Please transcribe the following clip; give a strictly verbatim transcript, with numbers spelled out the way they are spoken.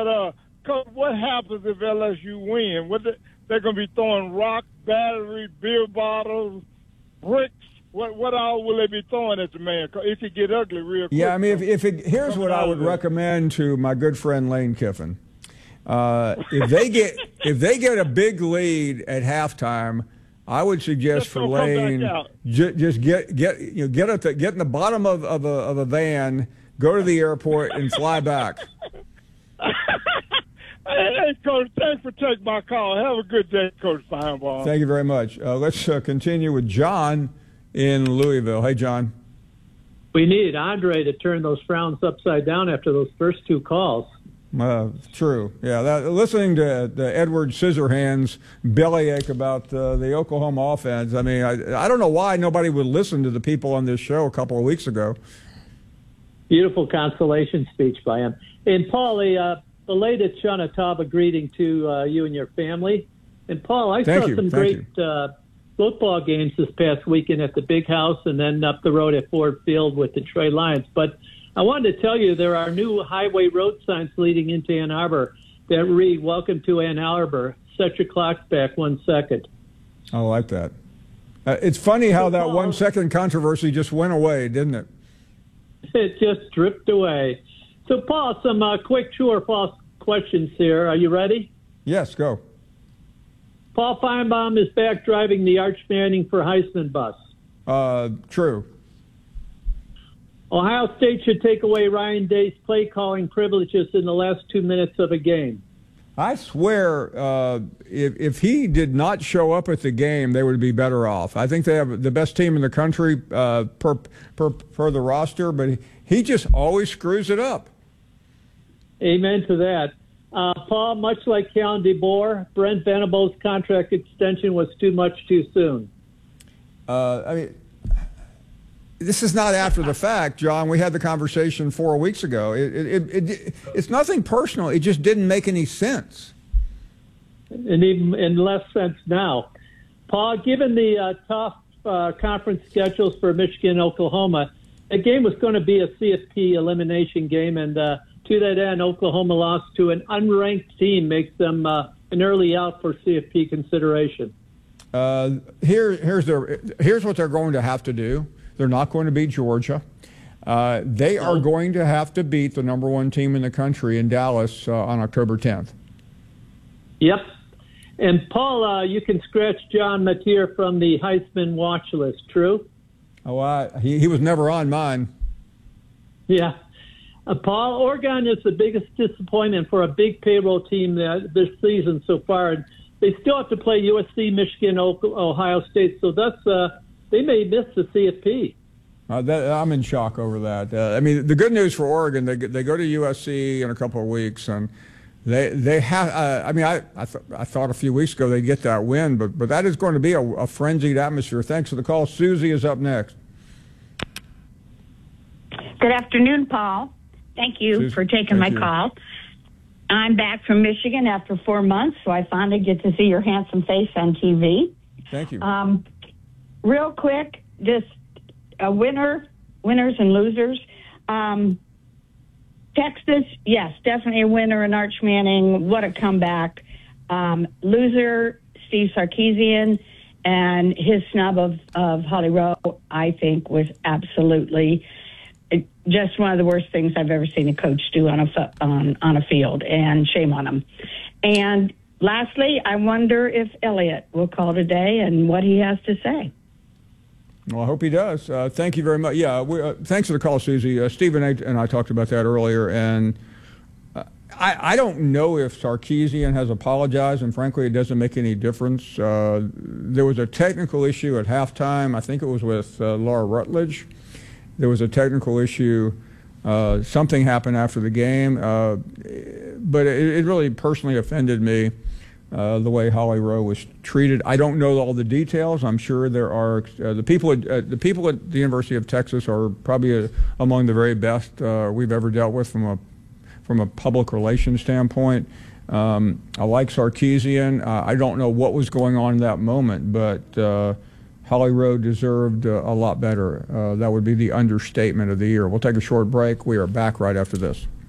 But uh, Coach, what happens if L S U win? What the, they're going to be throwing rock, battery, beer bottles, bricks. What what all will they be throwing at the man? It could get ugly real quick. Yeah, I mean, if, if it, here's what I would recommend to my good friend Lane Kiffin. Uh, if they get if they get a big lead at halftime, I would suggest for Lane j- just get get you know get at the, get in the bottom of, of a of a van, go to the airport, and fly back. Hey, Coach, thanks for taking my call. Have a good day, Coach Feinbaum. Thank you very much. Uh, let's uh, continue with John in Louisville. Hey, John. We need Andre to turn those frowns upside down after those first two calls. Uh, true. Yeah, that, listening to the Edward Scissorhands bellyache about uh, the Oklahoma offense, I mean, I, I don't know why nobody would listen to the people on this show a couple of weeks ago. Beautiful consolation speech by him. And, Paul, a uh, belated Chanataba greeting to uh, you and your family. And, Paul, I Thank saw you. some Thank great uh, football games this past weekend at the Big House and then up the road at Ford Field with the Troy Lions. But I wanted to tell you there are new highway road signs leading into Ann Arbor that read, "Welcome to Ann Arbor. Set your clocks back one second." I like that. Uh, it's funny how that one second controversy just went away, didn't it? It just dripped away. So, Paul, some uh, quick true or false questions here. Are you ready? Yes, go. Paul Feinbaum is back driving the Arch Manning for Heisman bus. Uh, true. Ohio State should take away Ryan Day's play calling privileges in the last two minutes of a game. I swear, uh, if, if he did not show up at the game, they would be better off. I think they have the best team in the country uh, per, per, per the roster, but he, he just always screws it up. Amen to that. Uh, Paul, much like Kalen DeBoer, Brent Venables' contract extension was too much too soon. Uh, I mean, this is not after the fact, John. We had the conversation four weeks ago. It, it, it, it, it's nothing personal. It just didn't make any sense. And even in less sense now. Paul, given the uh, tough uh, conference schedules for Michigan and Oklahoma, the game was going to be a C F P elimination game, and uh, to that end, Oklahoma loss to an unranked team makes them uh, an early out for C F P consideration. Uh, here, here's, their, here's what they're going to have to do. They're not going to beat Georgia. Uh, they are going to have to beat the number one team in the country in Dallas uh, on October tenth. Yep. And, Paul, uh, you can scratch John Mateer from the Heisman watch list, true? Oh, I, he, he was never on mine. Yeah. Uh, Paul, Oregon is the biggest disappointment for a big payroll team that, this season so far. And they still have to play U S C, Michigan, Ohio State, so that's uh, they may miss the C F P. Uh, that, I'm in shock over that. Uh, I mean, the good news for Oregon, they they go to U S C in a couple of weeks, and they they have. Uh, I mean, I I, th- I thought a few weeks ago they'd get that win, but but that is going to be a, a frenzied atmosphere. Thanks for the call. Susie is up next. Good afternoon, Paul. Thank you Susie, for taking my you. call. I'm back from Michigan after four months, so I finally get to see your handsome face on T V. Thank you. Um, real quick, just a winner, winners and losers. Um, Texas, yes, definitely a winner in Arch Manning. What a comeback. Um, loser, Steve Sarkisian, and his snub of, of Holly Rowe, I think, was absolutely just one of the worst things I've ever seen a coach do on a on on a field, and shame on him. And lastly, I wonder if Elliott will call today and what he has to say. Well, I hope he does. Uh, thank you very much. Yeah, we, uh, thanks for the call, Susie. Uh, Steve and I, and I talked about that earlier, and uh, I, I don't know if Sarkisian has apologized, and frankly, it doesn't make any difference. Uh, there was a technical issue at halftime. I think it was with uh, Laura Rutledge. There was a technical issue. Uh, something happened after the game, uh, but it, it really personally offended me, uh, the way Holly Rowe was treated. I don't know all the details. I'm sure there are uh, the people. At, uh, the people at the University of Texas are probably uh, among the very best uh, we've ever dealt with from a from a public relations standpoint. Um, I like Sarkisian. Uh, I don't know what was going on in that moment, but. Uh, Holly Rowe deserved uh, a lot better. Uh, that would be the understatement of the year. We'll take a short break. We are back right after this.